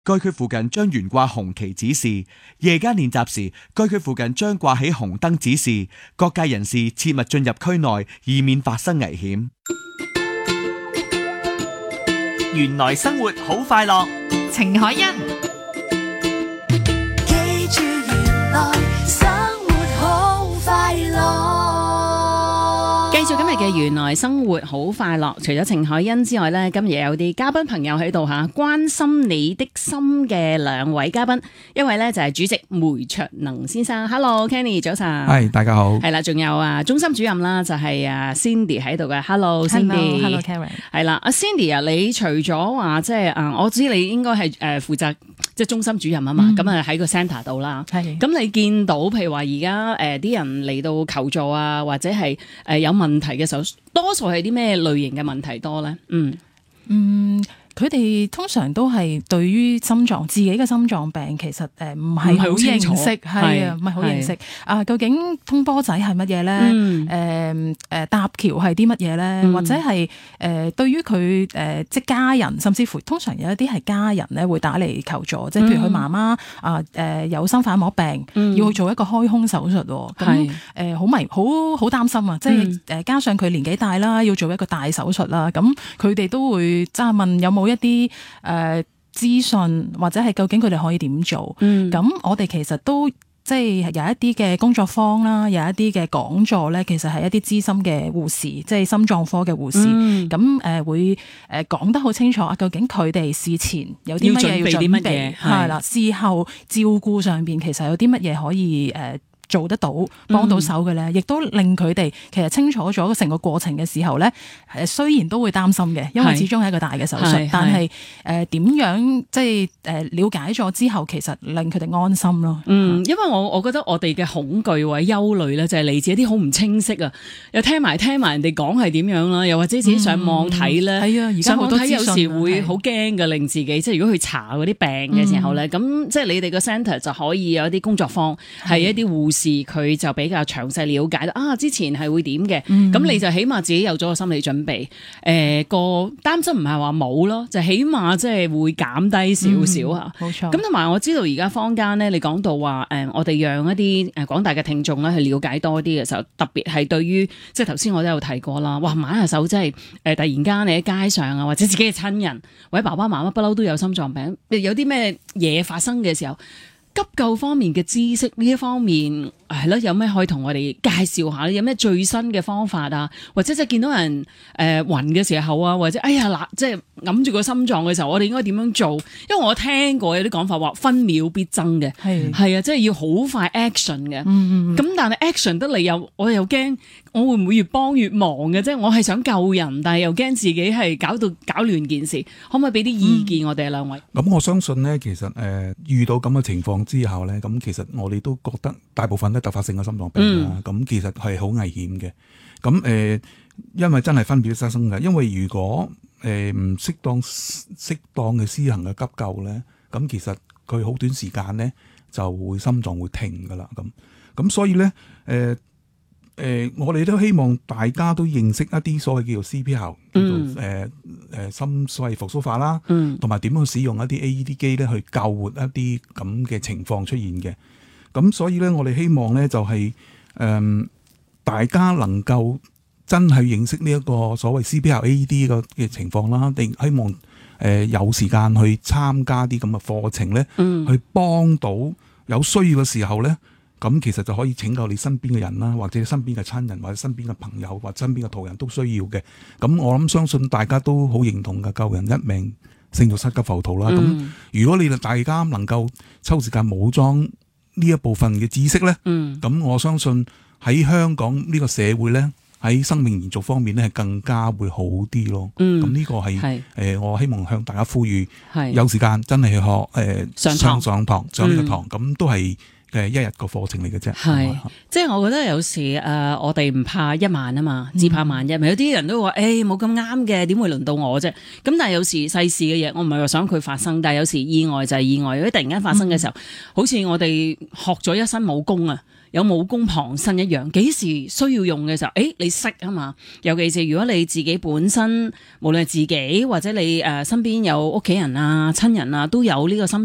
該區附近將懸掛紅旗指示，夜間練習時，該區附近將掛起紅燈指示，各界人士切勿進入區內，以免發生危險。 原來生活好快樂， 程海欣。 記住原來生活好快樂。 繼續今日嘅原來生活好快樂，除咗程海欣之外呢，今日有啲嘉賓朋友喺度吓，關心你的心嘅兩位嘉賓，一位呢就係主席梅卓能先生 ，Hello Kenny 早晨， 係大家好， 係啦，仲有中心主任啦，就係Cindy 喺度嘅 ，Hello Cindy，Hello Karen， 係啦，阿 Cindy 啊，你除咗話即係我知你應該係負責即係中心主任啊嘛，咁啊喺個 centre 度啦，咁你見到譬如話而家啲人嚟到求助啊，或者係有問題嘅時候，多數係啲咩類型嘅問題多咧？ 佢哋通常都係對於自己嘅心臟病，其實唔係好認識，係啊，唔係好認識啊。究竟通波仔係乜嘢咧？搭橋係啲乜嘢咧？或者係對於佢即係家人，甚至乎通常有一啲係家人咧會打嚟求助，即係譬如佢媽媽有心瓣膜病，要去做一個開胸手術，咁好擔心啊！即係加上佢年紀大啦，要做一個大手術啦，咁佢哋都會即係問有冇一啲資訊，或者係究竟佢哋可以點做？咁我哋其實都即係有一啲嘅工作坊啦，有一啲嘅講座咧，其實係一啲資深嘅護士，即係心臟科嘅護士，咁會講得好清楚啊！究竟佢哋事前有啲乜嘢要準備，係啦，事後照顧上邊其實有啲乜嘢可以做得到幫到手嘅咧，亦都令佢哋其實清楚咗成個過程嘅時候咧，雖然都會擔心嘅，因為始終係一個大嘅手術，但係點樣即係了解咗之後，其實令佢哋安心咯。 因為我覺得我哋嘅恐懼或者憂慮咧，就係嚟自一啲好唔清晰啊，又聽埋人哋講係點樣啦，又或者自己上網睇咧，係啊，而家好多資訊有時會好驚嘅，令自己即係如果去查嗰啲病嘅時候咧，咁即係你哋個 centre 就可以有一啲工作坊，係一啲護士。佢就比較詳細了解到之前係會點嘅，咁你就起碼自己有咗個心理準備，個擔心唔係話冇咯，就起碼即係會減低少少嚇。 冇錯。咁同埋我知道而家坊間咧，你講到話我哋讓一啲廣大嘅聽眾咧去了解多啲嘅時候，特別係對於即係頭先我都有提過啦，哇買下手即係突然間你喺街上啊，或者自己嘅親人或者爸爸媽媽不嬲都有心臟病，有啲咩嘢發生嘅時候，急救方面嘅知識呢一方面係咯，有咩可以同我哋介紹下？有咩最新嘅方法啊？或者即係見到人暈嘅時候啊，或者即係揞住個心臟嘅時候，我哋應該點樣做？因為我聽過有啲講法話分秒必爭嘅，係啊，即係要好快 action 嘅。咁但係 action 得嚟我又驚我會唔會越幫越忙嘅？即係我係想救人，但係又驚自己係搞亂件事。可唔可以俾啲意見我哋兩位？ 咁我相信呢，其實遇到咁嘅情況之後呢，咁其實我哋都覺得大部分都突發性嘅心臟病啦。咁其實係好危險嘅。咁因為真係分秒失生嘅。因為如果唔適當嘅施行嘅急救呢，咁其實佢好短時間呢就會心臟會停噶啦。咁所以呢，我哋都希望大家都認識一啲所謂叫做 CPR，叫做心肺復甦法啦，同埋點樣使用一啲 AED 機咧去救活一啲咁嘅情況出現嘅。咁所以咧，我哋希望咧就係大家能夠真係認識呢一個所謂 CPR AED 嘅情況啦，定希望有時間去參加啲咁嘅課程咧，去幫到有需要嘅時候咧。咁其實就可以拯救你身邊嘅人啦，或者身邊嘅親人，或者身邊嘅朋友，或者身邊嘅途人都需要嘅。咁我諗相信大家都好認同嘅，救人一命勝造七級浮屠啦。咁如果你哋大家能夠抽時間武裝呢一部分嘅知識咧，咁我相信喺香港呢個社會咧，喺生命延續方面咧係更加會好啲咯。咁呢個係我希望向大家呼籲，有時間真係去學上呢個堂，咁都係一日個課程嚟嘅啫。 係，即係我覺得有時我哋唔怕一萬啊嘛，只怕萬一。咪有啲人都話冇咁啱嘅，點會輪到我啫？咁但係有時世事嘅嘢，我唔係話想佢發生，但係有時意外就係意外。如果突然間發生嘅時候，好似我哋學咗一身武功啊，有武功傍身一樣，幾時需要用嘅時候，你識啊嘛。尤其是如果你自己本身，無論係自己或者你身邊有屋企人啊、親人啊，都有呢個心